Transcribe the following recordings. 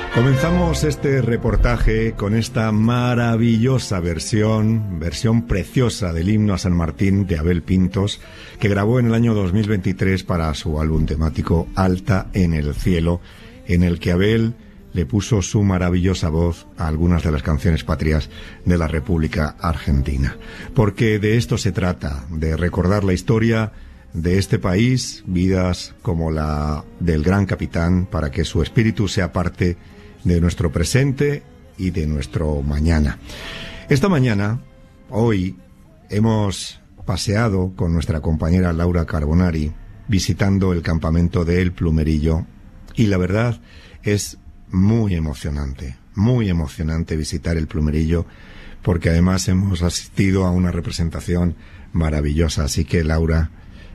Comenzamos este reportaje con esta maravillosa versión preciosa del himno a San Martín de Abel Pintos, que grabó en el año 2023 para su álbum temático Alta en el Cielo, en el que Abel le puso su maravillosa voz a algunas de las canciones patrias de la República Argentina. Porque de esto se trata, de recordar la historia de este país, vidas como la del gran capitán, para que su espíritu sea parte de nuestro presente y de nuestro mañana. Esta mañana, hoy, hemos paseado con nuestra compañera Laura Carbonari visitando el campamento de El Plumerillo, y la verdad es muy emocionante visitar El Plumerillo, porque además hemos asistido a una representación maravillosa. Así que, Laura,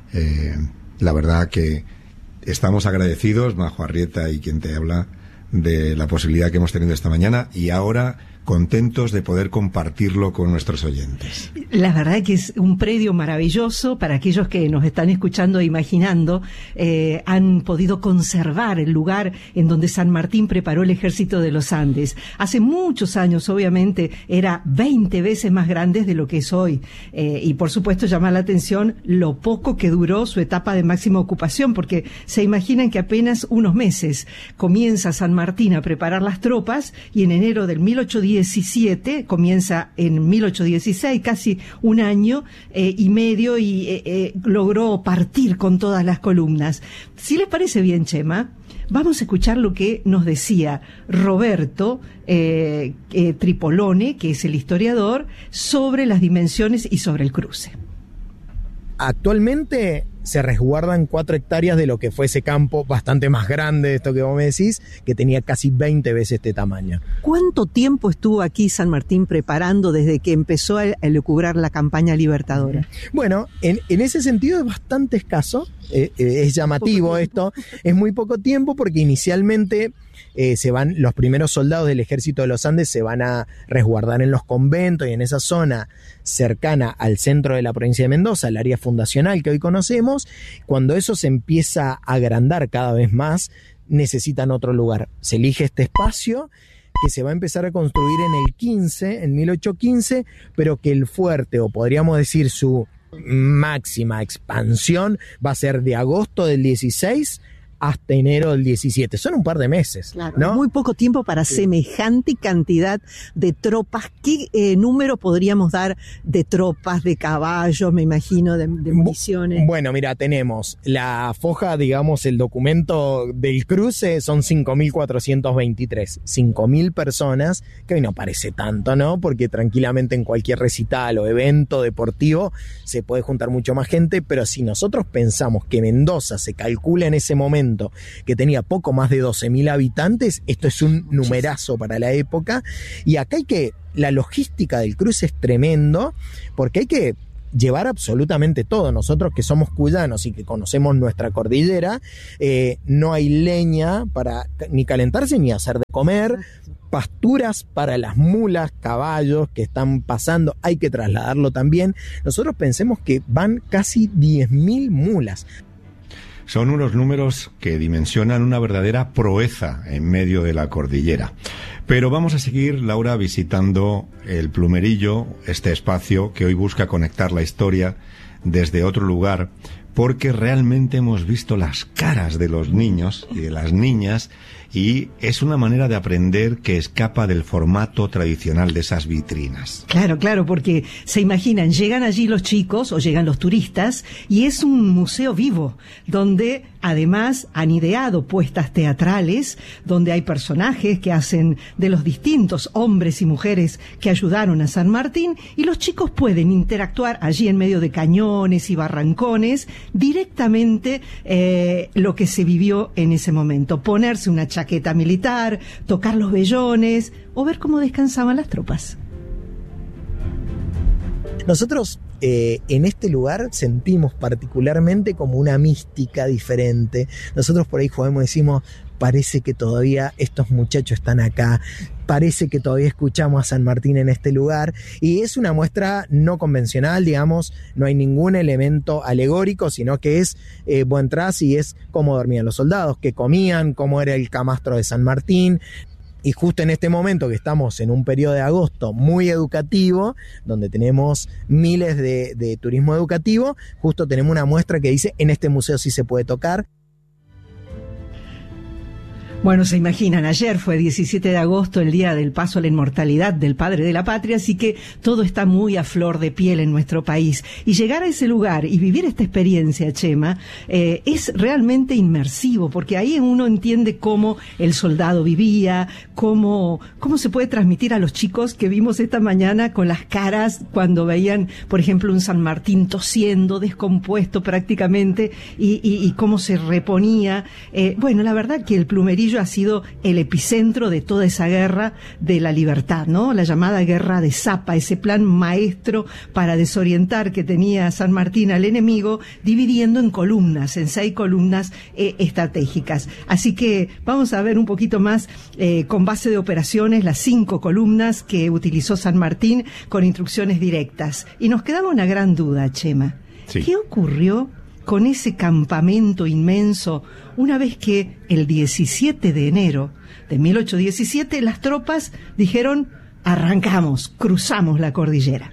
la verdad que estamos agradecidos, Majo Arrieta y quien te habla, de la posibilidad que hemos tenido esta mañana, y ahora contentos de poder compartirlo con nuestros oyentes. La verdad que es un predio maravilloso. Para aquellos que nos están escuchando e imaginando, han podido conservar el lugar en donde San Martín preparó el ejército de los Andes. Hace muchos años, obviamente, era 20 veces más grande de lo que es hoy. Y por supuesto llama la atención lo poco que duró su etapa de máxima ocupación, porque se imaginan que apenas unos meses comienza San Martín a preparar las tropas, y en enero del 1817 comienza en 1816, casi un año y medio, y logró partir con todas las columnas. Si les parece bien, Chema, vamos a escuchar lo que nos decía Roberto Tripolone, que es el historiador, sobre las dimensiones y sobre el cruce. Actualmente se resguardan 4 hectáreas de lo que fue ese campo bastante más grande, de esto que vos me decís, que tenía casi 20 veces este tamaño. ¿Cuánto tiempo estuvo aquí San Martín preparando desde que empezó a elucubrar la campaña libertadora? Bueno, en ese sentido es bastante escaso, es llamativo esto, es muy poco tiempo, porque inicialmente los primeros soldados del ejército de los Andes se van a resguardar en los conventos y en esa zona cercana al centro de la provincia de Mendoza, el área fundacional que hoy conocemos. Cuando eso se empieza a agrandar cada vez más, necesitan otro lugar. Se elige este espacio que se va a empezar a construir en 1815, pero que el fuerte, o podríamos decir su máxima expansión, va a ser de agosto del 16 hasta enero del 17. Son un par de meses, claro, ¿no? Muy poco tiempo para semejante cantidad de tropas. ¿Qué número podríamos dar de tropas, de caballos, me imagino, de municiones? Bueno, mira, tenemos la foja, digamos, el documento del cruce, son 5.423. 5.000 personas, que hoy no parece tanto, ¿no? Porque tranquilamente en cualquier recital o evento deportivo se puede juntar mucho más gente, pero si nosotros pensamos que Mendoza se calcula en ese momento que tenía poco más de 12.000 habitantes, esto es un numerazo para la época, y acá la logística del cruce es tremendo, porque hay que llevar absolutamente todo. Nosotros que somos cuyanos y que conocemos nuestra cordillera, no hay leña para ni calentarse ni hacer de comer, pasturas para las mulas, caballos que están pasando, hay que trasladarlo también. Nosotros pensemos que van casi 10.000 mulas. Son unos números que dimensionan una verdadera proeza en medio de la cordillera. Pero vamos a seguir, Laura, visitando El Plumerillo, este espacio que hoy busca conectar la historia desde otro lugar, porque realmente hemos visto las caras de los niños y de las niñas, y es una manera de aprender que escapa del formato tradicional de esas vitrinas. Claro, porque se imaginan, llegan allí los chicos o llegan los turistas, y es un museo vivo, donde además han ideado puestas teatrales, donde hay personajes que hacen de los distintos hombres y mujeres que ayudaron a San Martín, y los chicos pueden interactuar allí en medio de cañones y barrancones, directamente lo que se vivió en ese momento, ponerse una chaqueta militar, tocar los vellones o ver cómo descansaban las tropas. Nosotros en este lugar sentimos particularmente como una mística diferente. Nosotros por ahí jugamos y decimos, parece que todavía estos muchachos están acá, parece que todavía escuchamos a San Martín en este lugar, y es una muestra no convencional, digamos, no hay ningún elemento alegórico, sino que es buen tras, y es cómo dormían los soldados, qué comían, cómo era el camastro de San Martín. Y justo en este momento que estamos en un periodo de agosto muy educativo, donde tenemos miles de turismo educativo, justo tenemos una muestra que dice, en este museo sí se puede tocar. Bueno, se imaginan, ayer fue 17 de agosto, el día del paso a la inmortalidad del padre de la patria, así que todo está muy a flor de piel en nuestro país. Y llegar a ese lugar y vivir esta experiencia, Chema, es realmente inmersivo, porque ahí uno entiende cómo el soldado vivía, cómo se puede transmitir a los chicos que vimos esta mañana con las caras cuando veían, por ejemplo, un San Martín tosiendo, descompuesto prácticamente, y cómo se reponía. Bueno, la verdad que el Plumerillo ha sido el epicentro de toda esa guerra de la libertad, ¿no? La llamada guerra de Zapa, ese plan maestro para desorientar que tenía San Martín al enemigo, dividiendo en columnas, en 6 columnas estratégicas. Así que vamos a ver un poquito más con base de operaciones las 5 columnas que utilizó San Martín con instrucciones directas. Y nos quedaba una gran duda, Chema. Sí. ¿Qué ocurrió con ese campamento inmenso una vez que el 17 de enero de 1817 las tropas dijeron, arrancamos, cruzamos la cordillera?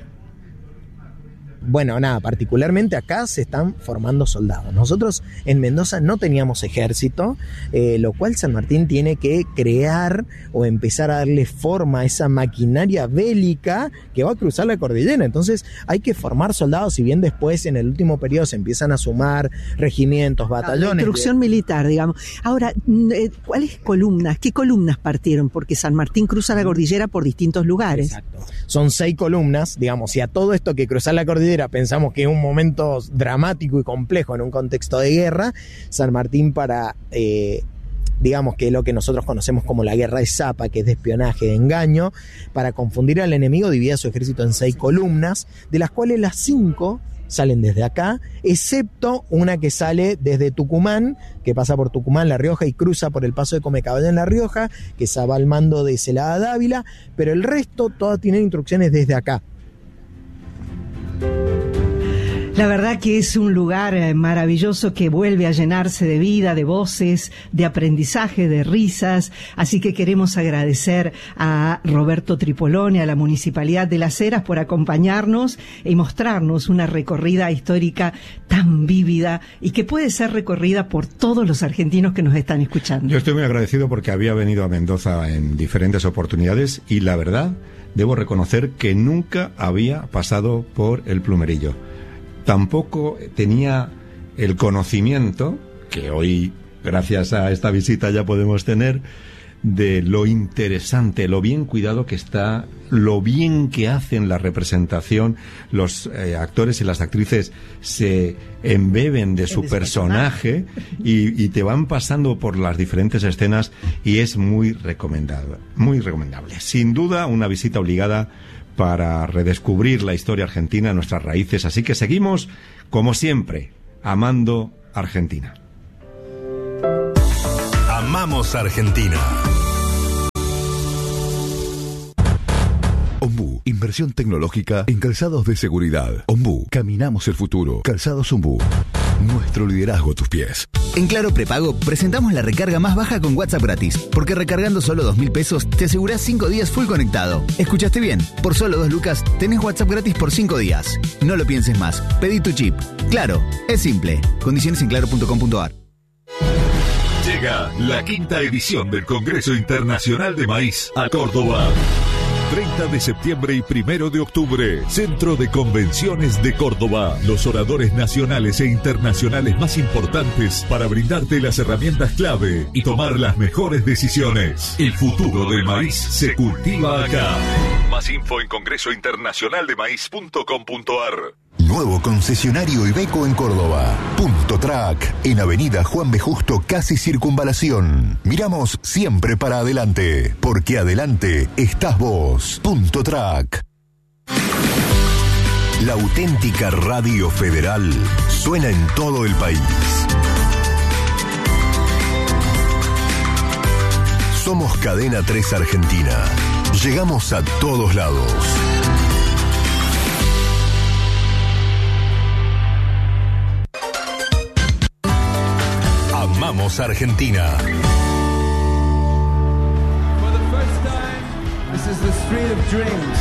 Bueno, nada, particularmente acá se están formando soldados. Nosotros en Mendoza no teníamos ejército, lo cual San Martín tiene que crear o empezar a darle forma a esa maquinaria bélica que va a cruzar la cordillera. Entonces hay que formar soldados, si bien después en el último periodo se empiezan a sumar regimientos, batallones. La instrucción militar, digamos. Ahora, ¿cuáles columnas? ¿Qué columnas partieron? Porque San Martín cruza la cordillera por distintos lugares. Exacto. Son 6 columnas, digamos, y a todo esto que cruzar la cordillera pensamos que es un momento dramático y complejo en un contexto de guerra, San Martín para, digamos que es lo que nosotros conocemos como la guerra de Zapa, que es de espionaje, de engaño, para confundir al enemigo divide a su ejército en 6 columnas, de las cuales las 5 salen desde acá, excepto una que sale desde Tucumán, que pasa por Tucumán, La Rioja y cruza por el paso de Comecaballa en La Rioja, que esa va al mando de Celada Dávila, pero el resto todas tienen instrucciones desde acá. La verdad que es un lugar maravilloso que vuelve a llenarse de vida, de voces, de aprendizaje, de risas. Así que queremos agradecer a Roberto Tripolone, a la Municipalidad de Las Heras por acompañarnos y mostrarnos una recorrida histórica tan vívida y que puede ser recorrida por todos los argentinos que nos están escuchando. Yo estoy muy agradecido porque había venido a Mendoza en diferentes oportunidades y la verdad, debo reconocer que nunca había pasado por el Plumerillo. Tampoco tenía el conocimiento, que hoy, gracias a esta visita, ya podemos tener, de lo interesante, lo bien cuidado que está, lo bien que hacen la representación, los actores y las actrices se embeben de su personaje y te van pasando por las diferentes escenas y es muy recomendable. Sin duda, una visita obligada para redescubrir la historia argentina, nuestras raíces. Así que seguimos, como siempre, amando Argentina. Amamos Argentina. Ombú, inversión tecnológica en calzados de seguridad. Ombú, caminamos el futuro. Calzados Ombú, nuestro liderazgo a tus pies. En Claro Prepago presentamos la recarga más baja con WhatsApp gratis, porque recargando solo 2.000 pesos te asegurás 5 días full conectado. ¿Escuchaste bien? Por solo 2 lucas tenés WhatsApp gratis por 5 días. No lo pienses más, pedí tu chip. Claro, es simple. Condiciones en claro.com.ar. Llega la 5ª edición del Congreso Internacional de Maíz a Córdoba. 30 de septiembre y 1 de octubre, Centro de Convenciones de Córdoba. Los oradores nacionales e internacionales más importantes para brindarte las herramientas clave y tomar las mejores decisiones. El futuro del maíz se cultiva acá. Más info en congresointernacionaldemaíz.com.ar. Nuevo concesionario Iveco en Córdoba. Punto Track, en Avenida Juan B. Justo, casi Circunvalación. Miramos siempre para adelante, porque adelante estás vos. Punto Track. La auténtica radio federal suena en todo el país. Somos Cadena 3 Argentina. Llegamos a todos lados. Amamos Argentina. street of dreams.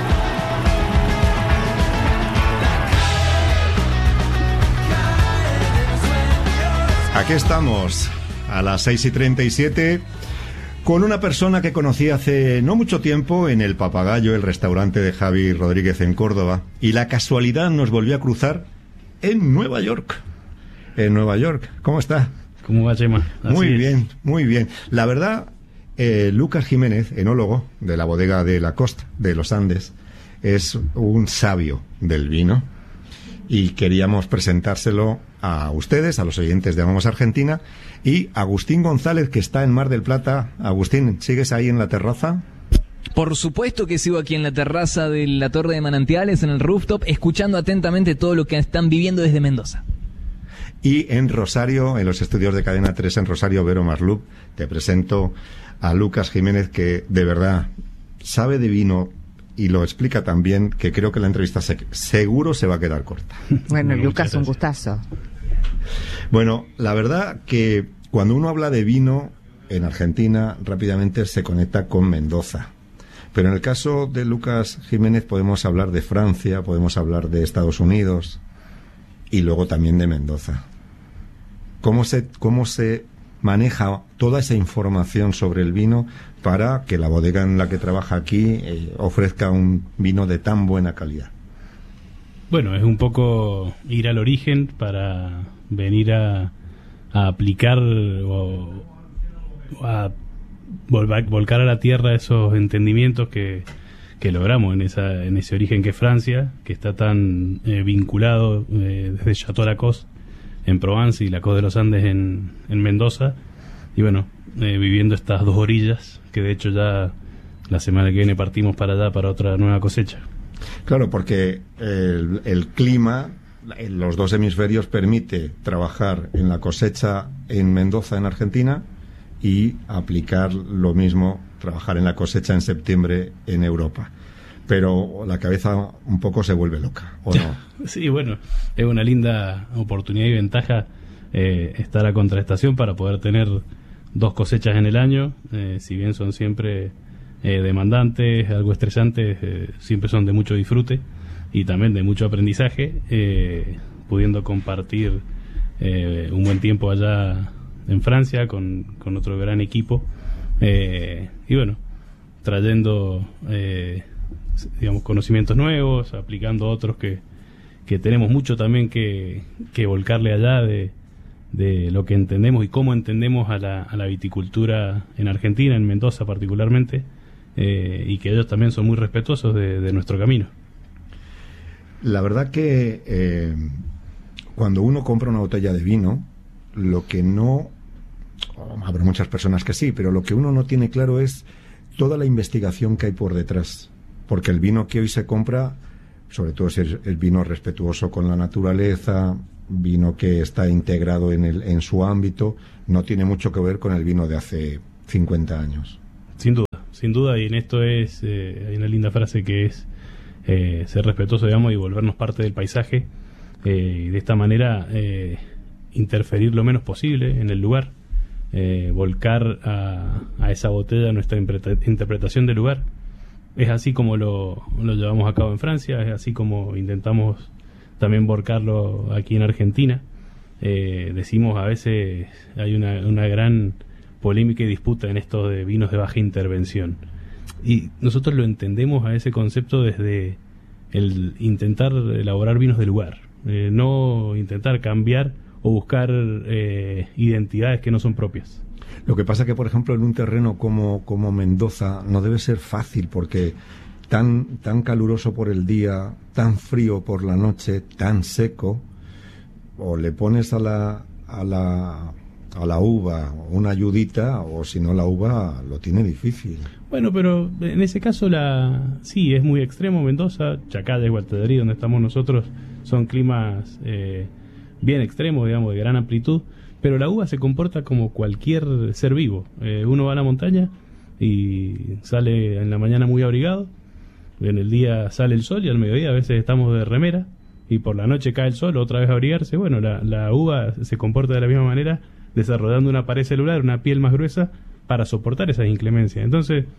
Aquí estamos, a las 6:37, con una persona que conocí hace no mucho tiempo en El Papagayo, el restaurante de Javi Rodríguez en Córdoba, y la casualidad nos volvió a cruzar en Nueva York. En Nueva York. ¿Cómo está? ¿Cómo va, Chema? Muy bien, muy bien. La verdad, Lucas Jiménez, enólogo de la bodega de Lacoste de los Andes, es un sabio del vino y queríamos presentárselo a ustedes, a los oyentes de Amamos Argentina, y Agustín González, que está en Mar del Plata. Agustín, ¿sigues ahí en la terraza? Por supuesto que sigo aquí en la terraza de la Torre de Manantiales, en el rooftop, escuchando atentamente todo lo que están viviendo desde Mendoza. Y en Rosario, en los estudios de Cadena 3 en Rosario, Vero Maslup, te presento a Lucas Jiménez, que de verdad sabe de vino y lo explica tan bien que creo que la entrevista seguro se va a quedar corta. Bueno, Lucas, un gustazo. Bueno, la verdad que cuando uno habla de vino en Argentina, rápidamente se conecta con Mendoza. Pero en el caso de Lucas Jiménez podemos hablar de Francia, podemos hablar de Estados Unidos y luego también de Mendoza. ¿Cómo se maneja toda esa información sobre el vino para que la bodega en la que trabaja aquí ofrezca un vino de tan buena calidad? Bueno, es un poco ir al origen para venir a aplicar o a volcar a la tierra esos entendimientos que logramos en ese origen que es Francia, que está tan vinculado desde Château Lacoste en Provence y Lacoste de los Andes en Mendoza, y bueno, viviendo estas dos orillas, que de hecho ya la semana que viene partimos para allá para otra nueva cosecha. Claro, porque el clima en los dos hemisferios permite trabajar en la cosecha en Mendoza, en Argentina, y aplicar lo mismo, trabajar en la cosecha en septiembre en Europa. Pero la cabeza un poco se vuelve loca, ¿o no? Sí, bueno, es una linda oportunidad y ventaja estar a contraestación para poder tener dos cosechas en el año, si bien son siempre demandantes, algo estresantes, siempre son de mucho disfrute y también de mucho aprendizaje, pudiendo compartir un buen tiempo allá en Francia con otro gran equipo, y bueno, trayendo digamos conocimientos nuevos, aplicando otros que tenemos mucho también que volcarle allá de lo que entendemos y cómo entendemos a la viticultura en Argentina, en Mendoza particularmente, y que ellos también son muy respetuosos de nuestro camino. La verdad que cuando uno compra una botella de vino, lo que no... habrá muchas personas que sí, pero lo que uno no tiene claro es toda la investigación que hay por detrás. Porque el vino que hoy se compra, sobre todo si es el vino respetuoso con la naturaleza, vino que está integrado en su ámbito, no tiene mucho que ver con el vino de hace 50 años. Sin duda, y en esto hay una linda frase que es ser respetuoso, digamos, y volvernos parte del paisaje, y de esta manera interferir lo menos posible en el lugar, volcar a esa botella nuestra interpretación del lugar. Es así como lo llevamos a cabo en Francia, es así como intentamos también volcarlo aquí en Argentina. Decimos a veces, hay una gran polémica y disputa en esto de vinos de baja intervención, y nosotros lo entendemos a ese concepto desde el intentar elaborar vinos de lugar, no intentar cambiar o buscar identidades que no son propias. Lo que pasa que, por ejemplo, en un terreno como Mendoza no debe ser fácil, porque tan caluroso por el día, tan frío por la noche, tan seco, o le pones a la uva una ayudita, o si no la uva lo tiene difícil. Bueno, pero en ese caso sí, es muy extremo Mendoza. Chacalla y Guatedrí, donde estamos nosotros, son climas bien extremos, digamos, de gran amplitud, pero la uva se comporta como cualquier ser vivo. Uno va a la montaña y sale en la mañana muy abrigado, en el día sale el sol y al mediodía a veces estamos de remera, y por la noche cae el sol, otra vez a abrigarse. Bueno, la uva se comporta de la misma manera, desarrollando una pared celular, una piel más gruesa para soportar esas inclemencias. Entonces,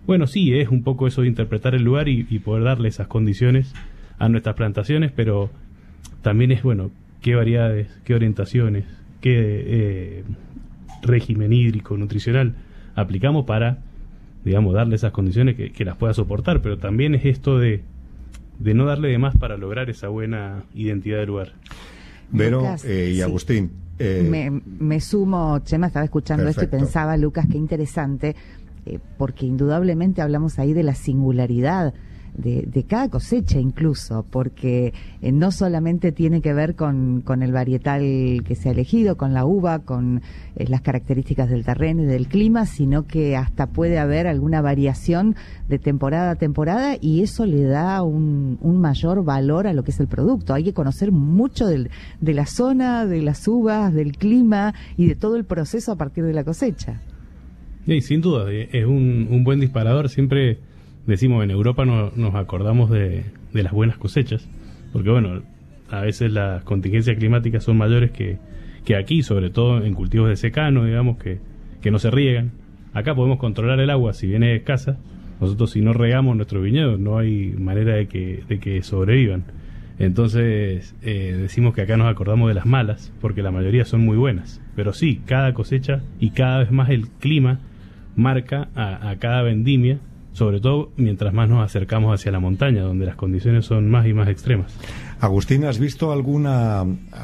bueno, sí, es un poco eso de interpretar el lugar y poder darle esas condiciones a nuestras plantaciones, pero también es, bueno, qué variedades, qué orientaciones, qué régimen hídrico, nutricional aplicamos para, digamos, darle esas condiciones que las pueda soportar, pero también es esto de no darle de más para lograr esa buena identidad del lugar. Vero Lucas, y sí. Agustín. Me sumo, Chema, estaba escuchando Perfecto. esto y pensaba, Lucas, qué interesante, porque indudablemente hablamos ahí de la singularidad de cada cosecha incluso, porque no solamente tiene que ver con el varietal que se ha elegido, con la uva, con las características del terreno y del clima, sino que hasta puede haber alguna variación de temporada a temporada y eso le da un mayor valor a lo que es el producto. Hay que conocer mucho de la zona, de las uvas, del clima y de todo el proceso a partir de la cosecha. Sí, sin duda, es un buen disparador. Siempre decimos, en Europa nos acordamos de las buenas cosechas, porque bueno, a veces las contingencias climáticas son mayores que aquí, sobre todo en cultivos de secano, digamos, que no se riegan. Acá podemos controlar el agua si viene escasa. Nosotros, si no regamos nuestros viñedos, no hay manera de que sobrevivan. Entonces decimos que acá nos acordamos de las malas, porque la mayoría son muy buenas. Pero sí, cada cosecha y cada vez más el clima marca a cada vendimia, sobre todo mientras más nos acercamos hacia la montaña, donde las condiciones son más y más extremas. Agustín, ¿has visto alguna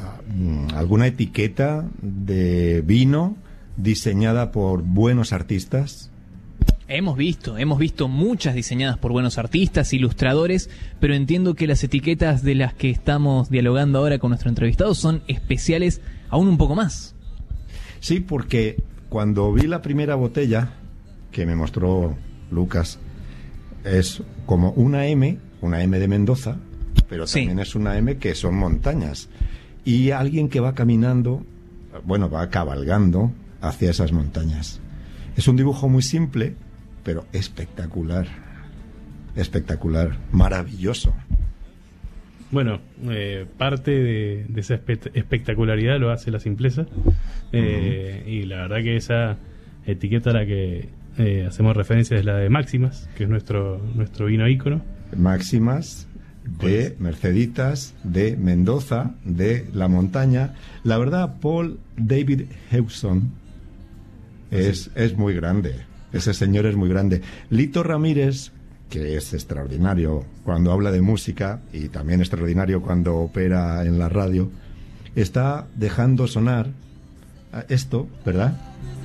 etiqueta de vino diseñada por buenos artistas? Hemos visto muchas diseñadas por buenos artistas, ilustradores, pero entiendo que las etiquetas de las que estamos dialogando ahora con nuestro entrevistado son especiales aún un poco más. Sí, porque cuando vi la primera botella que me mostró Lucas, es como una M de Mendoza, pero también es una M que son montañas. Y alguien que va caminando, bueno, va cabalgando hacia esas montañas. Es un dibujo muy simple, pero espectacular. Espectacular, maravilloso. Bueno, parte de esa espectacularidad lo hace la simpleza. Y la verdad que esa etiqueta a la que hacemos referencia es la de Máximas, que es nuestro vino ícono. Máximas de Merceditas, de Mendoza, de la montaña. La verdad, Paul David Hewson es muy grande. Ese señor es muy grande. Lito Ramírez, que es extraordinario cuando habla de música y también extraordinario cuando opera en la radio, está dejando sonar esto, ¿verdad?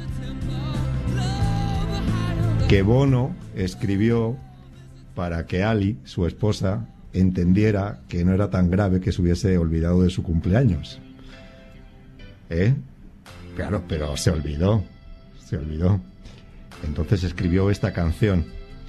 Que Bono escribió para que Ali, su esposa, entendiera que no era tan grave que se hubiese olvidado de su cumpleaños. Claro, pero se olvidó. Entonces escribió esta canción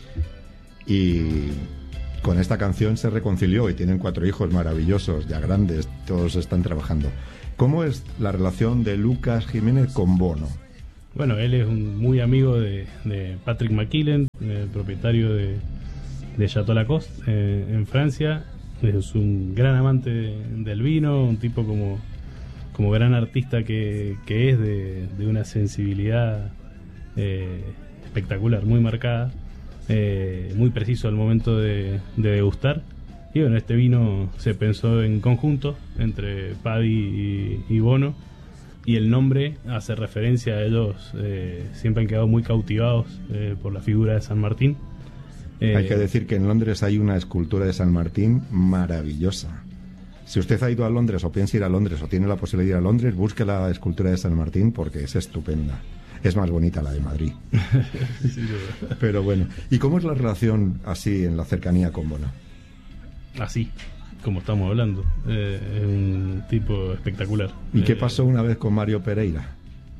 y con esta canción se reconcilió y tienen 4 hijos maravillosos, ya grandes, todos están trabajando. ¿Cómo es la relación de Lucas Jiménez con Bono? Bueno, él es un muy amigo de Patrick McKillen, propietario de Chateau Lacoste en Francia. Es un gran amante del vino, un tipo como gran artista que es de una sensibilidad espectacular, muy marcada, muy preciso al momento de degustar. Y bueno, este vino se pensó en conjunto entre Paddy y Bono, y el nombre hace referencia a ellos. Siempre han quedado muy cautivados por la figura de San Martín. Hay que decir que en Londres hay una escultura de San Martín maravillosa. Si usted ha ido a Londres o piensa ir a Londres o tiene la posibilidad de ir a Londres, busque la escultura de San Martín porque es estupenda. Es más bonita la de Madrid. Pero bueno, ¿y cómo es la relación así en la cercanía con Bono? Así, como estamos hablando. Es un tipo espectacular. ¿Y qué pasó una vez con Mario Pereira?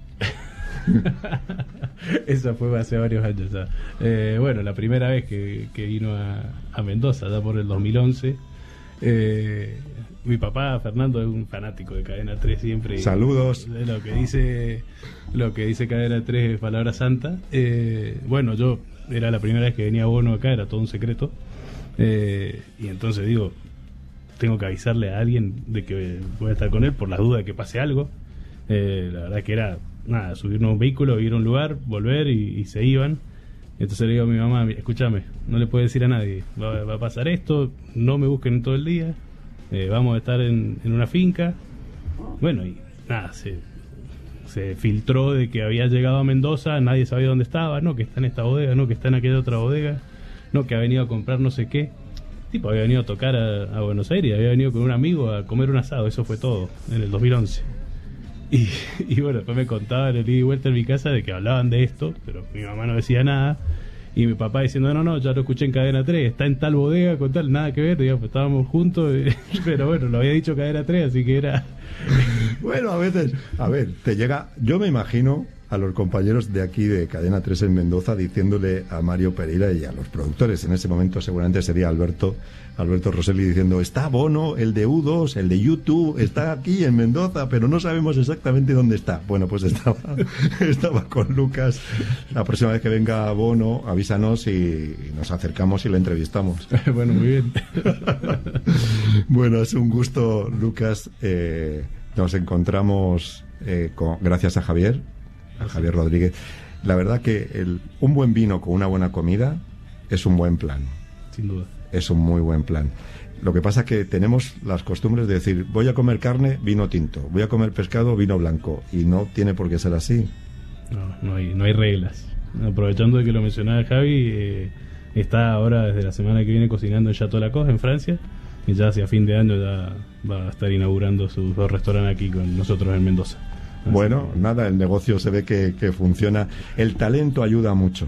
Esa fue hace varios años ya. Bueno, la primera vez que vino a Mendoza, ya por el 2011. Mi papá, Fernando, es un fanático de Cadena 3 siempre. Saludos. Lo que dice Cadena 3 es palabra santa. Bueno, yo era la primera vez que venía Bono acá, era todo un secreto. Y entonces digo, tengo que avisarle a alguien de que voy a estar con él por la duda de que pase algo. La verdad que era subirnos a un vehículo, ir a un lugar, volver y se iban. Entonces le digo a mi mamá, escúchame, no le puedes decir a nadie, va a pasar esto, no me busquen en todo el día, vamos a estar en una finca. Bueno, y nada, se filtró de que había llegado a Mendoza, nadie sabía dónde estaba, no, que está en esta bodega, no, que está en aquella otra bodega, no, que ha venido a comprar no sé qué. Tipo, había venido a tocar a Buenos Aires, había venido con un amigo a comer un asado, eso fue todo, en el 2011. Y bueno, después me contaban el ida y vuelta en mi casa de que hablaban de esto, pero mi mamá no decía nada, y mi papá diciendo, no, ya lo escuché en Cadena 3, está en tal bodega, con tal, nada que ver, digamos, estábamos juntos, pero bueno, lo había dicho Cadena 3, así que era... Bueno, a veces, te llega, yo me imagino a los compañeros de aquí de Cadena 3 en Mendoza diciéndole a Mario Pereira y a los productores, en ese momento seguramente sería Alberto Rosselli, diciendo, está Bono, el de U2, el de YouTube, está aquí en Mendoza, pero no sabemos exactamente dónde está. Bueno, pues estaba con Lucas. La próxima vez que venga Bono, avísanos y nos acercamos y le entrevistamos. Bueno, muy bien. Bueno, es un gusto, Lucas. Nos encontramos gracias a Javier Rodríguez. La verdad que un buen vino con una buena comida es un buen plan. Sin duda. Es un muy buen plan. Lo que pasa es que tenemos las costumbres de decir, voy a comer carne, vino tinto, voy a comer pescado, vino blanco, y no tiene por qué ser así. No hay reglas. Aprovechando de que lo mencionaba Javi, está ahora desde la semana que viene cocinando en Chateau Lacoste, en Francia, y ya hacia fin de año ya va a estar inaugurando sus 2 restaurantes aquí con nosotros en Mendoza. Así bueno, nada, el negocio se ve que funciona. El talento ayuda mucho,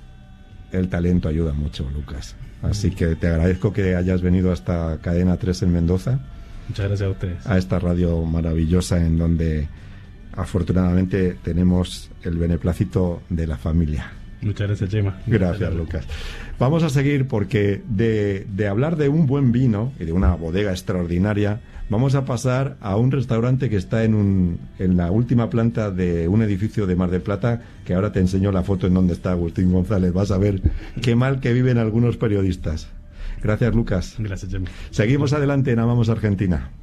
Lucas. Así que te agradezco que hayas venido hasta Cadena 3 en Mendoza. Muchas gracias a ustedes. A esta radio maravillosa en donde afortunadamente tenemos el beneplácito de la familia. Muchas gracias, Chema. Gracias, Lucas. Vamos a seguir porque de hablar de un buen vino y de una bodega extraordinaria, vamos a pasar a un restaurante que está en la última planta de un edificio de Mar del Plata, que ahora te enseño la foto en donde está Agustín González. Vas a ver qué mal que viven algunos periodistas. Gracias, Lucas. Gracias, Chema. Seguimos adelante en Amamos Argentina.